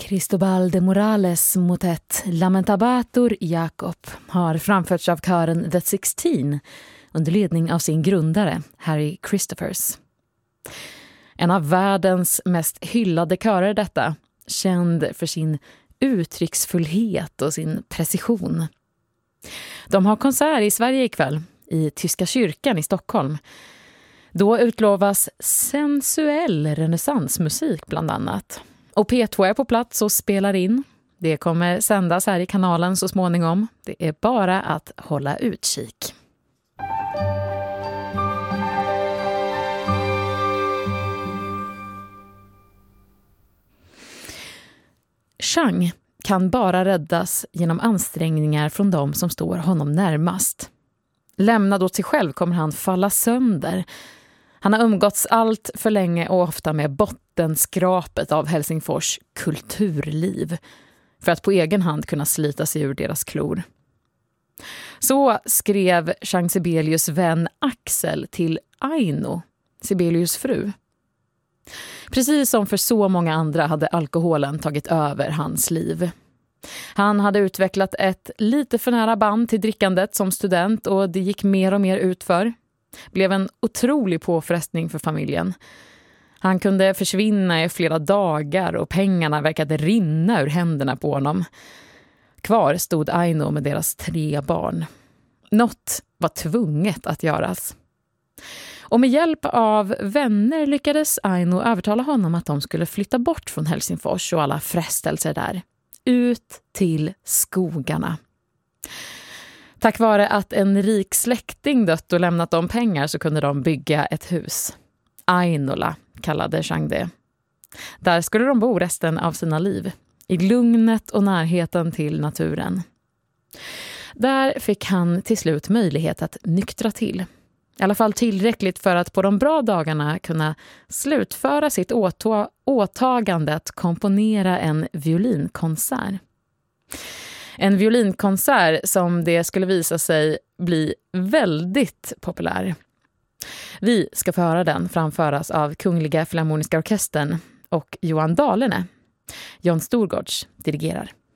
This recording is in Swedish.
Cristobal de Morales motet Lamentabator Jacob har framförts av kören The 16 under ledning av sin grundare Harry Christophers. En av världens mest hyllade körer detta, känd för sin uttrycksfullhet och sin precision. De har konsert i Sverige ikväll i Tyska kyrkan i Stockholm. Då utlovas sensuell renässansmusik bland annat. Och P2 är på plats och spelar in. Det kommer sändas här i kanalen så småningom. Det är bara att hålla utkik. Chang kan bara räddas genom ansträngningar från dem som står honom närmast. Lämnad åt sig själv kommer han falla sönder. Han har umgåtts allt för länge och ofta med bottenskrapet av Helsingfors kulturliv för att på egen hand kunna slita sig ur deras klor. Så skrev Chang Sibelius vän Axel till Aino, Sibelius fru. Precis som för så många andra hade alkoholen tagit över hans liv. Han hade utvecklat ett lite för nära band till drickandet som student och det gick mer och mer utför. Blev en otrolig påfrestning för familjen. Han kunde försvinna i flera dagar och pengarna verkade rinna ur händerna på honom. Kvar stod Aino med deras 3 barn. Något var tvunget att göras. Och med hjälp av vänner lyckades Aino övertala honom att de skulle flytta bort från Helsingfors och alla frestelser där. Ut till skogarna. Tack vare att en rik släkting dött och lämnat dem pengar så kunde de bygga ett hus. Ainola kallade Chang det. Där skulle de bo resten av sina liv. I lugnet och närheten till naturen. Där fick han till slut möjlighet att nyktra till. I alla fall tillräckligt för att på de bra dagarna kunna slutföra sitt åtagande att komponera en violinkonsert. En violinkonsert som det skulle visa sig bli väldigt populär. Vi ska få höra den framföras av Kungliga Filharmoniska Orkestern och Johan Dahlene. John Storgårds dirigerar.